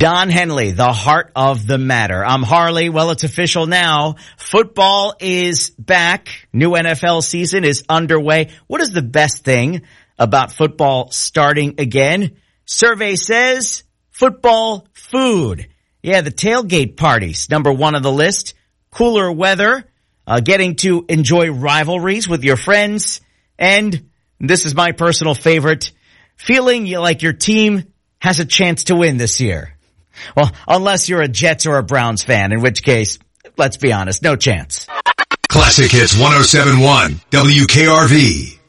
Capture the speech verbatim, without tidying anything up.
Don Henley, the heart of the matter. I'm Harley. Well, it's official now. Football is back. New N F L season is underway. What is the best thing about football starting again? Survey says football food. Yeah, the tailgate parties, number one on the list. Cooler weather, uh, getting to enjoy rivalries with your friends. And this is my personal favorite, feeling like your team has a chance to win this year. Well, unless you're a Jets or a Browns fan, in which case, let's be honest, no chance. Classic Hits one oh seven point one, W K R V.